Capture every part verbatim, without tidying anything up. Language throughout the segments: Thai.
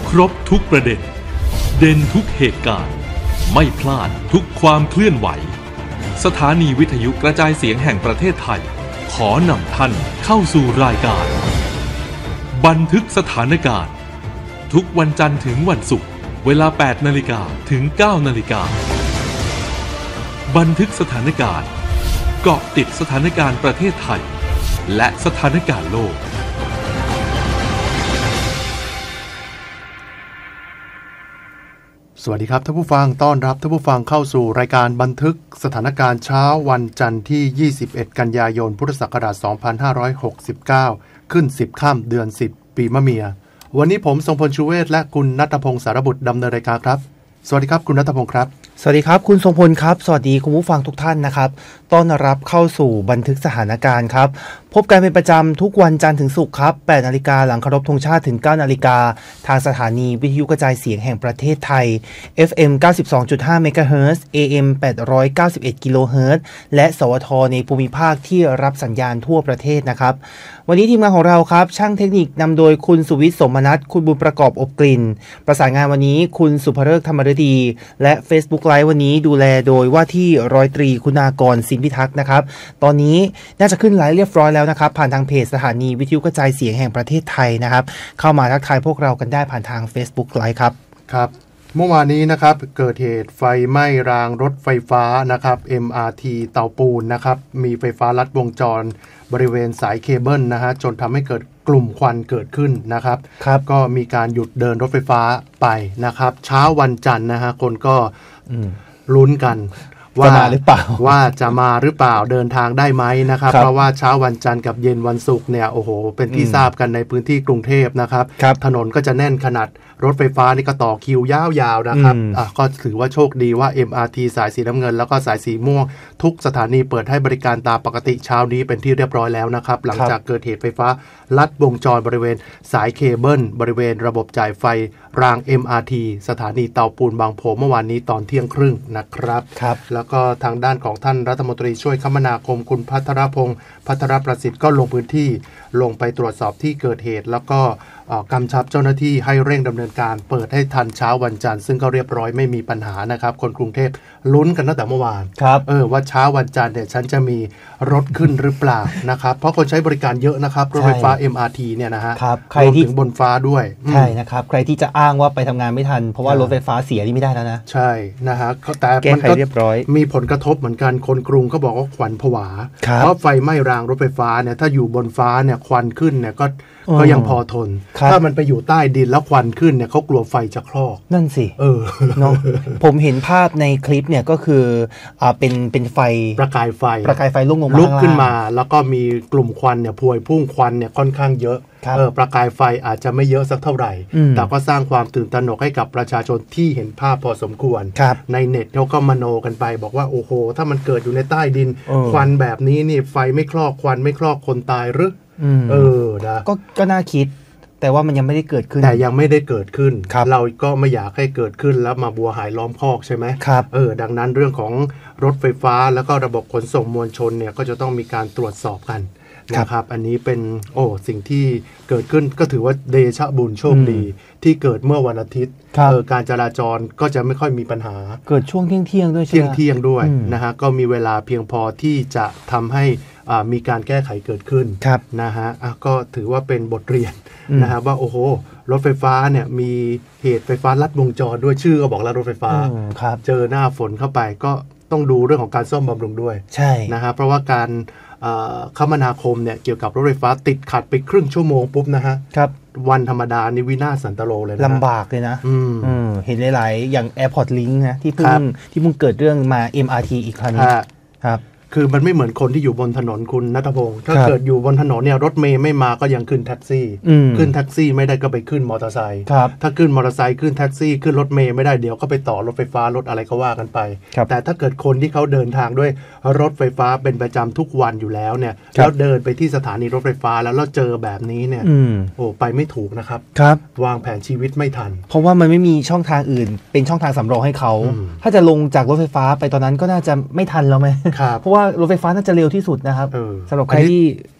ครบทุกประเด็นเด่นทุกเหตุการณ์ไม่พลาดทุกความเคลื่อนไหวสถานีวิทยุกระจายเสียงแห่งประเทศไทยขอนำท่านเข้าสู่รายการบันทึกสถานการณ์ทุกวันจันทร์ถึงวันศุกร์เวลา แปดนาฬิกา ถึง เก้านาฬิกาบันทึกสถานการณ์เกาะติดสถานการณ์ประเทศไทยและสถานการณ์โลกสวัสดีครับท่านผู้ฟังต้อนรับท่านผู้ฟังเข้าสู่รายการบันทึกสถานการณ์เช้าวันจันทร์ที่ยี่สิบเอ็ดกันยายนพุทธศักราชสองพันห้าร้อยหกสิบเก้าขึ้นสิบค่ำเดือนสิบปีมะเมียวันนี้ผมทรงพลชูเวศและคุณณัฐพงศ์สารบุตรดำเนินรายการครับสวัสดีครับคุณณัฐพงศ์ครับสวัสดีครับคุณทรงพลครับสวัสดีคุณผู้ฟังทุกท่านนะครับต้อนรับเข้าสู่บันทึกสถานการณ์ครับพบกันเป็นประจำทุกวันจันทร์ถึงศุกร์ครับ แปดนาฬิกาหลังเคารพธงชาติถึง เก้านาฬิกาทางสถานีวิทยุกระจายเสียงแห่งประเทศไทย เอฟ เอ็ม เก้าสิบสองจุดห้า เมกะเฮิรตซ์ เอ เอ็ม แปดร้อยเก้าสิบเอ็ด กิโลเฮิรตซ์และสวทในภูมิภาคที่รับสัญญาณทั่วประเทศนะครับวันนี้ทีมงานของเราครับช่างเทคนิคนำโดยคุณสุวิทย์สมนัสคุณบุญประกอบอบกลิ่นประสานงานวันนี้คุณสุภฤกษ์ธรรมฤดีและ Facebook Live วันนี้ดูแลโดยว่าที่ร้อยตรีคุณากรสินพิทักษ์นะครับตอนนี้น่าจะขึ้นไลฟ์เรียบร้อยแล้วนะครับผ่านทางเพจสถานีวิทยุกระจายเสียงแห่งประเทศไทยนะครับเข้ามาทักทายพวกเรากันได้ผ่านทาง Facebook Live ครับครับเมื่อวานนี้นะครับเกิดเหตุไฟไหม้รางรถไฟฟ้านะครับ เอ็ม อาร์ ที เตาปูนนะครับมีไฟฟ้าลัดวงจรบริเวณสายเคเบิลนะฮะจนทำให้เกิดกลุ่มควันเกิดขึ้นนะครับครับก็มีการหยุดเดินรถไฟฟ้าไปนะครับเช้าวันจันทร์นะฮะคนก็ลุ้นกันว่าหรือเปล่าว่าจะมาหรือเปล่าเดินทางได้ไหมนะครับเพราะว่าเช้าวันจันทร์กับเย็นวันศุกร์เนี่ยโอ้โหเป็นที่ทราบกันในพื้นที่กรุงเทพนะครับถนนก็จะแน่นขนาดรถไฟฟ้านี่ก็ต่อคิวยาวๆนะครับอ่ะก็ถือว่าโชคดีว่า เอ็ม อาร์ ที สายสีน้ำเงินแล้วก็สายสีม่วงทุกสถานีเปิดให้บริการตามปกติเช้านี้เป็นที่เรียบร้อยแล้วนะครับหลังจากเกิดเหตุไฟฟ้าลัดวงจรบริเวณสายเคเบิลบริเวณระบบจ่ายไฟราง เอ็ม อาร์ ที สถานีเตาปูนบางโพเมื่อวานนี้ตอนเที่ยงครึ่งนะครับแล้วก็ทางด้านของท่านรัฐมนตรีช่วยคมนาคมคุณภัทรพงศ์ภัทรประสิทธิ์ก็ลงพื้นที่ลงไปตรวจสอบที่เกิดเหตุแล้วก็กำชับเจ้าหน้าที่ให้เร่งดำเนินการเปิดให้ทันเช้าวันจันทร์ซึ่งก็เรียบร้อยไม่มีปัญหานะครับคนกรุงเทพลุ้นกันตั้งแต่เมื่อวานเออว่าเช้าวันจันทร์เนี่ยฉันจะมีรถขึ้นหรือเปล่านะครับเพราะคนใช้บริการเยอะนะครับรถไฟฟ้า เอ็ม อาร์ ที เนี่ยนะฮะใครที่ถึงบนฟ้าด้วยใช่นะครับใครที่จะอ้างว่าไปทำงานไม่ทันเพราะว่ารถไฟฟ้าเสียนี่ไม่ได้แล้วนะใช่นะฮะแต่มันก็มีผลกระทบเหมือนกันคนกรุงก็บอกว่าขวัญผวาเพราะไฟไหม้รางรถไฟฟ้าเนี่ยถ้าอยู่บนฟ้าเนี่ยควันขึ้นเนี่ยก็ก็ยังพอทนถ้ามันไปอยู่ใต้ดินแล้วควันขึ้นเนี่ยเขากลัวไฟจะคลอกนั่นสิเออเนาะผมเห็นภาพในคลิปเนี่ยก็คืออ่าเป็นเป็นไฟประกายไฟประกายไฟลุกลงมาลุกขึ้นมาแล้วก็มีกลุ่มควันเนี่ยพวยพุ่งควันเนี่ยค่อนข้างเยอะเออประกายไฟอาจจะไม่เยอะสักเท่าไหร่แต่ก็สร้างความตื่นตระหนกให้กับประชาชนที่เห็นภาพพอสมควรในเน็ตเขาก็มโนกันไปบอกว่าโอ้โหถ้ามันเกิดอยู่ในใต้ดินควันแบบนี้นี่ไฟไม่คลอกควันไม่คลอกคนตายหรือเออนะก็ก็น่าคิดแต่ว่ามันยังไม่ได้เกิดขึ้นแต่ยังไม่ได้เกิดขึ้นเราก็ไม่อยากให้เกิดขึ้นแล้วมาบัวหายล้อมคอกใช่ไหมครับเออดังนั้นเรื่องของรถไฟฟ้าแล้วก็ระบบขนส่งมวลชนเนี่ยก็จะต้องมีการตรวจสอบกันนะครับอันนี้เป็นโอ้สิ่งที่เกิดขึ้นก็ถือว่าเดชะบุญโชคดีที่เกิดเมื่อวันอาทิตย์เออการจราจรก็จะไม่ค่อยมีปัญหาเกิดช่วงเที่ยงเที่ยงด้วยใช่ไหมเที่ยงเที่ยงด้วยนะฮะก็มีเวลาเพียงพอที่จะทำให้มีการแก้ไขเกิดขึ้นนะฮะก็ถือว่าเป็นบทเรียนนะฮะว่าโอ้โหรถไฟฟ้าเนี่ยมีเหตุไฟฟ้าลัดวงจรด้วยชื่อก็บอกแล้วรถไฟฟ้าเจอหน้าฝนเข้าไปก็ต้องดูเรื่องของการซ่อมบำรุงด้วยใช่นะฮะเพราะว่าการคมนาคมเนี่ยเกี่ยวกับรถไฟฟ้าติดขัดไปครึ่งชั่วโมงปุ๊บนะฮะครับวันธรรมดานี่วินาศสันตโลเลยนะลำบากเลยนะเห็นหลายๆอย่าง Airport Link นะที่เพิ่งที่เพิ่งเกิดเรื่องมา เอ็ม อาร์ ที อีกครั้งครับคือมันไม่เหมือนคนที่อยู่บนถนนคุณณัฐพงศ์ถ้าเกิดอยู่บนถนนเนี่ยรถเมย์ไม่มาก็ยังขึ้นแท็กซี่ขึ้นแท็กซี่ไม่ได้ก็ไปขึ้นมอเตอร์ไซค์ถ้าขึ้นมอเตอร์ไซค์ขึ้นแท็กซี่ขึ้นรถเมย์ไม่ได้เดี๋ยวก็ไปต่อรถไฟฟ้ารถอะไรก็ว่ากันไปแต่ถ้าเกิดคนที่เขาเดินทางด้วยรถไฟฟ้าเป็นประจำทุกวันอยู่แล้วเนี่ยแล้วเดินไปที่สถานีรถไฟฟ้าแล้วเราเจอแบบนี้เนี่ยโอ้ไปไม่ถูกนะครับวางแผนชีวิตไม่ทันเพราะว่ามันไม่มีช่องทางอื่นเป็นช่องทางสำรองให้เขาถ้าจะลงจากรถไฟฟ้าไปตอนนั้นก็น่าจะไม่ทันแล้วไหมเพราะว่ารถไฟฟ้าน่าจะเร็วที่สุดนะครับสำหรับใครที่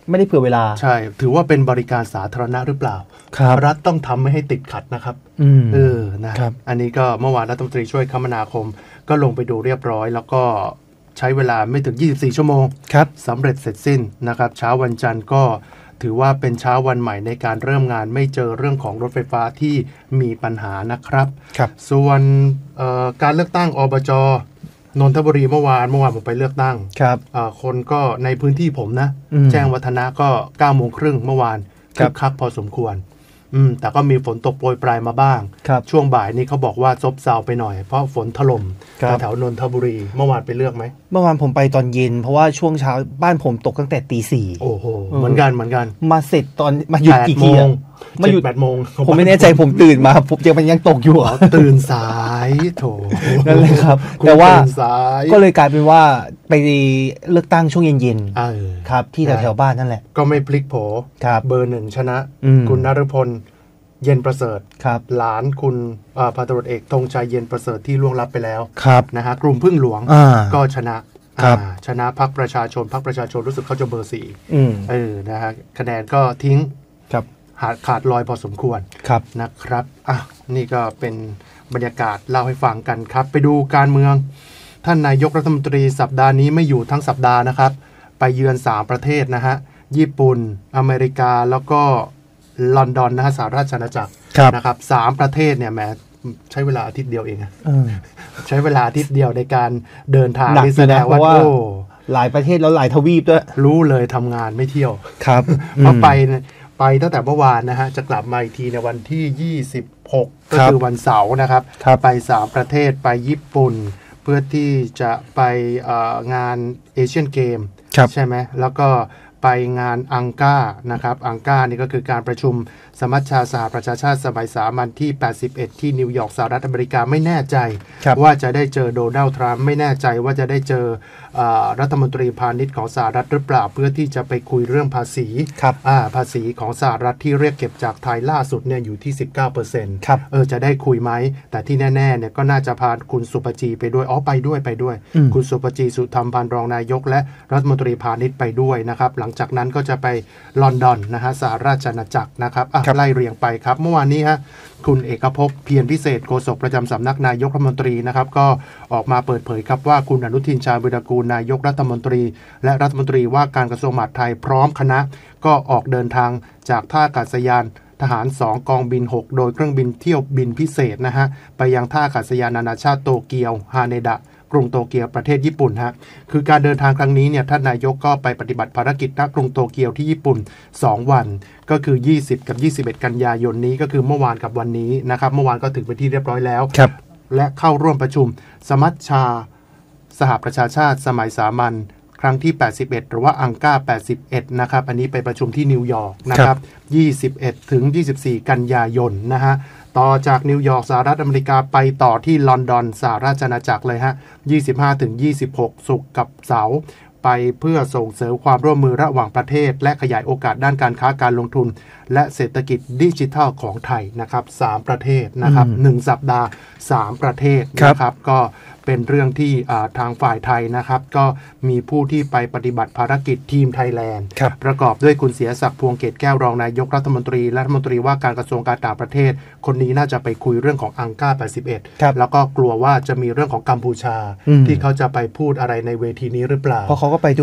ไม่ได้เผื่อเวลาใช่ถือว่าเป็นบริการสาธารณะหรือเปล่าครับรัฐต้องทำไม่ให้ติดขัดนะครับเออนะครับอันนี้ก็เมื่อวานรัฐมนตรีช่วยคมนาคมก็ลงไปดูเรียบร้อยแล้วก็ใช้เวลาไม่ถึงยี่สิบสี่ชั่วโมงสำเร็จเสร็จสิ้นนะครับเช้าวันจันทร์ก็ถือว่าเป็นเช้าวันใหม่ในการเริ่มงานไม่เจอเรื่องของรถไฟฟ้าที่มีปัญหานะครับครับส่วนการเลือกตั้งอบจ.นนทบุรีเมื่อวานเมื่อวานผมไปเลือกตั้งครับคนก็ในพื้นที่ผมนะแจ้งวัฒนะก็เก้าโมงครึ่งเมื่อวานคึกคักพอสมควรอืมแต่ก็มีฝนตกโปรยปลายมาบ้างช่วงบ่ายนี้เขาบอกว่าซบเซาไปหน่อยเพราะฝนถล่มแถวนนทบุรีเมื่อวานไปเลือกไหมเมื่อวานผมไปตอนเย็นเพราะว่าช่วงเช้าบ้านผมตกตั้งแต่ตีสี่โอ้โหเหมือนกันเหมือนกันมาเสร็จตอนมาหยุดกี่โมงมาหยุดแปดโมงผมไม่แน่ใจผมตื่นมาผมยังมันยังตกอยู่ตื่นสายโถนั่นเลยครับแต่ว่าก็เลยกลายเป็นว่าไปเลือกตั้งช่วงเย็นๆครับที่แถวๆบ้านนั่นแหละก็ไม่พลิกโผเบอร์หนึ่งชนะคุณณฤพลเย็นประเสริฐหลานคุณพันตำรวจเอกธงชัยเย็นประเสริฐที่ล่วงลับไปแล้วนะฮะกลุ่มพึ่งหลวงก็ชนะชนะพรรคประชาชนพรรคประชาชนรู้สึกเขาจะเบอร์สี่เออนะฮะคะแนนก็ทิ้งขาดลอยพอสมควรนะครับอ่ะนี่ก็เป็นบรรยากาศเล่าให้ฟังกันครับไปดูการเมืองท่านนายกรัฐมนตรีสัปดาห์นี้ไม่อยู่ทั้งสัปดาห์นะครับไปเยือนสามประเทศนะฮะญี่ปุ่นอเมริกาแล้วก็ลอนดอนนะฮะสหราชอาณาจักรนะครับสามประเทศเนี่ยแหมใช้เวลาอาทิตย์เดียวเองใช้เวลาอาทิตย์เดียวในการเดินทางที่แสดงว่าหลายประเทศแล้วหลายทวีปด้วยรู้เลยทำงานไม่เที่ยวครับเพราะไปไปตั้งแต่เมื่อวานนะฮะจะกลับมาอีกทีในวันที่ยี่สิบหกก็คือวันเสาร์นะครับไปสามประเทศไปญี่ปุ่นเพื่อที่จะไปงานเอเชียนเกมใช่ไหมแล้วก็ไปงานอังกานะครับอังกานี่ก็คือการประชุมสมัชชาสหประชาชาติสมัยสามัญที่แปดสิบเอ็ดที่นิวยอร์กสหรัฐอเมริกาไม่แน่ใจว่าจะได้เจอโดนัลด์ทรัมป์ไม่แน่ใจว่าจะได้เจอรัฐมนตรีพาณิชย์ของสหรัฐหรือเปล่าเพื่อที่จะไปคุยเรื่องภาษีภาษีของสหรัฐที่เรียกเก็บจากไทยล่าสุดเนี่ยอยู่ที่ สิบเก้าเปอร์เซ็นต์ เออจะได้คุยไหมแต่ที่แน่ๆเนี่ยก็น่าจะพาคุณสุปจีไปด้วยอ๋อไปด้วยไปด้วยคุณสุปจีสุธรรมพันธ์รองนายกและรัฐมนตรีพาณิชย์ไปด้วยนะครับหลังจากนั้นก็จะไปลอนดอนนะฮะสหราชอาณาจักรนะครับไล่เรียงไปครับเมื่อวานนี้ฮะคุณเอกภพเพียรพิเศษโฆษกประจำสำนักนายกรัฐมนตรีนะครับก็ออกมาเปิดเผยครับว่าคุณอนุทินชาญวิรากูลนายกรัฐมนตรีและรัฐมนตรีว่าการกระทรวงมหาดไทยพร้อมคณะก็ออกเดินทางจากท่าอากาศยานทหารสองกองบินหกโดยเครื่องบินเที่ยวบินพิเศษนะฮะไปยังท่าอากาศยานนานาชาติโตเกียวฮาเนดะกรุงโตเกียวประเทศญี่ปุ่นฮะคือการเดินทางครั้งนี้เนี่ยท่านนายกก็ไปปฏิบัติภารกิจณกรุงโตเกียวที่ญี่ปุ่นสองวันก็คือยี่สิบกับยี่สิบเอ็ดกันยายนนี้ก็คือเมื่อวานกับวันนี้นะครับเมื่อวานก็ถึงไปที่เรียบร้อยแล้วและเข้าร่วมประชุมสมัชชาสหประชาชาติสมัยสามัญครั้งที่แปดสิบเอ็ดหรือว่าอังกาแปดสิบเอ็ดนะครับอันนี้ไปประชุมที่นิวยอร์กนะครับยี่สิบเอ็ดถึงยี่สิบสี่กันยายนนะฮะต่อจากนิวยอร์กสหรัฐอเมริกาไปต่อที่ลอนดอนสหราชอาณาจักรเลยฮะยี่สิบห้าถึงยี่สิบหกศุกร์กับเสาร์ไปเพื่อส่งเสริมความร่วมมือระหว่างประเทศและขยายโอกาสด้านการค้าการลงทุนและเศรษฐกิจดิจิทัลของไทยนะครับสามประเทศนะครับหนึ่งสัปดาห์สามประเทศนะครับก็เป็นเรื่องที่ทางฝ่ายไทยนะครับก็มีผู้ที่ไปปฏิบัติภารกิจทีมไทยแลนด์ประกอบด้วยคุณเสียศักดิ์พวงเกตแก้วรองนายกรัฐมนตรีและรัฐมนตรีว่าการกระทรวงการต่างประเทศคนนี้น่าจะไปคุยเรื่องของอังกาแปดสิบเอ็ดแล้วก็กลัวว่าจะมีเรื่องของกัมพูชาที่เขาจะไปพูดอะไรในเวทีนี้หรือเปล่าเพราะเขาก็ไป